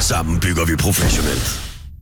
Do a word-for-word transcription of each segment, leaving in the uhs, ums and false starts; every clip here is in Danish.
Sammen bygger vi professionelt.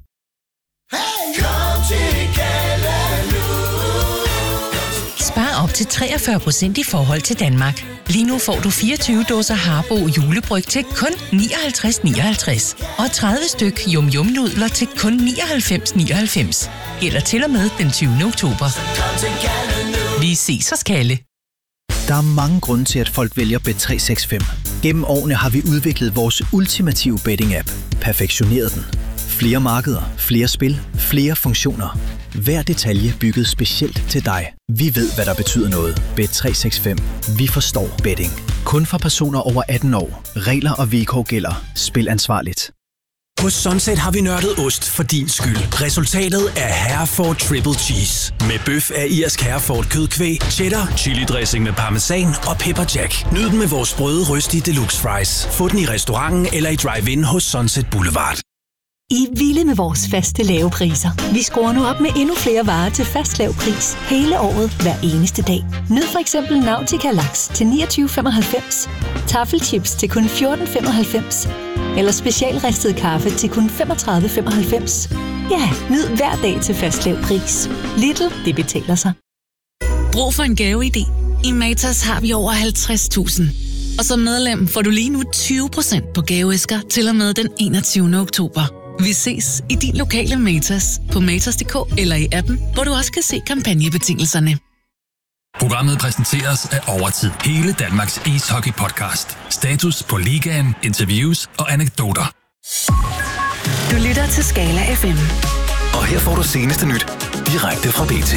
Spar op til treogfyrre procent i forhold til Danmark. Lige nu får du fireogtyve dåser Harbo julebryg til kun nioghalvtreds nioghalvtreds og tredive styk Yum Yum nudler til kun nioghalvfems nioghalvfems. Gælder til og med den tyvende oktober. Vi ses hos Kalle. Der er mange grunde til, at folk vælger Bet tre seks fem. Gennem årene har vi udviklet vores ultimative betting-app. Perfektioneret den. Flere markeder, flere spil, flere funktioner. Hver detalje bygget specielt til dig. Vi ved, hvad der betyder noget. Bet tre seks fem. Vi forstår betting. Kun for personer over atten år. Regler og vilkår gælder. Spil ansvarligt. Hos Sunset har vi nørdet ost for din skyld. Resultatet er Hereford Triple Cheese. Med bøf af irsk Hereford kødkvæg, cheddar, chili dressing med parmesan og pepper jack. Nyd den med vores sprøde, røstige deluxe fries. Få den i restauranten eller i drive-in hos Sunset Boulevard. I er vilde med vores faste lave priser. Vi skruer nu op med endnu flere varer til fast lav pris. Hele året, hver eneste dag. Nyd for eksempel Nautica Laks til niogtyve femoghalvfems. Taffelchips til kun fjorten femoghalvfems. Eller specialristet kaffe til kun femogtredive femoghalvfems. Ja, nyd hver dag til fast lav pris. Lidl, det betaler sig. Brug for en gaveidé. I Matas har vi over halvtreds tusind. Og som medlem får du lige nu tyve procent på gaveæsker til og med den enogtyvende oktober. Vi ses i din lokale Matas på matas punktum d k eller i appen, hvor du også kan se kampagnebetingelserne. Programmet præsenteres af Overtid. Hele Danmarks ishockey-podcast. Status på ligaen, interviews og anekdoter. Du lytter til Skala F M. Og her får du seneste nyt direkte fra B T.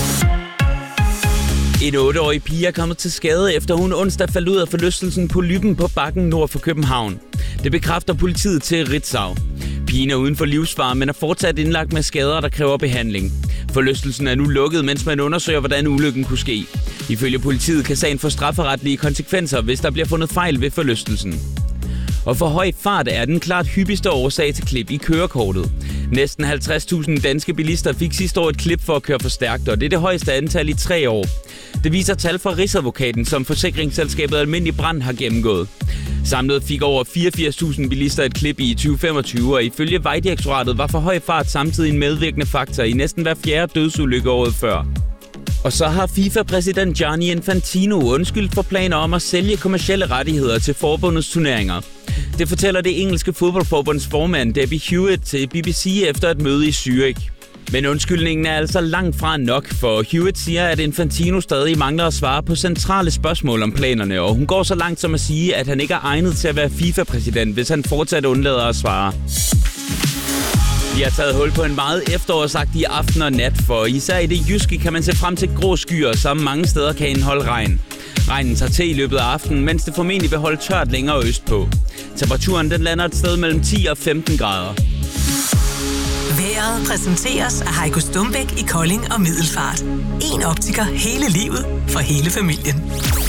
En otteårig pige er kommet til skade, efter hun onsdag faldt ud af forlystelsen på Lyben på Bakken nord for København. Det bekræfter politiet til Ritzau. Pigen er uden for livsfare, men er fortsat indlagt med skader, der kræver behandling. Forlystelsen er nu lukket, mens man undersøger, hvordan ulykken kunne ske. Ifølge politiet kan sagen få strafferetlige konsekvenser, hvis der bliver fundet fejl ved forlystelsen. Og for høj fart er den klart hyppigste årsag til klip i kørekortet. Næsten halvtreds tusind danske bilister fik sidste år et klip for at køre for stærkt, og det er det højeste antal i tre år. Det viser tal fra Rigsadvokaten, som forsikringsselskabet Almindelig Brand har gennemgået. Samlet fik over fireogfirs tusind bilister et klip i tyve femogtyve, og ifølge Vejdirektoratet var for høj fart samtidig en medvirkende faktor i næsten hver fjerde dødsulykke året før. Og så har FIFA-præsident Gianni Infantino undskyldt for planer om at sælge kommercielle rettigheder til forbundets turneringer. Det fortæller det engelske fodboldforbunds formand Debbie Hewitt til B B C efter et møde i Zürich. Men undskyldningen er altså langt fra nok, for Hewitt siger, at Infantino stadig mangler at svare på centrale spørgsmål om planerne, og hun går så langt som at sige, at han ikke er egnet til at være FIFA-præsident, hvis han fortsat undlader at svare. Vi har taget hul på en meget efterårsagtig aften og nat, for især i det jyske kan man se frem til grå skyer, som mange steder kan indeholde regn. Regnen tager til i løbet af aftenen, mens det formentlig vil holde tørt længere østpå. Temperaturen den lander et sted mellem ti og femten grader. Vejret præsenteres af Heiko Stumbæk i Kolding og Middelfart. En optiker hele livet for hele familien.